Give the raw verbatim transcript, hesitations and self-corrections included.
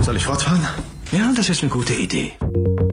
Soll ich fortfahren? Ja, das ist eine gute Idee.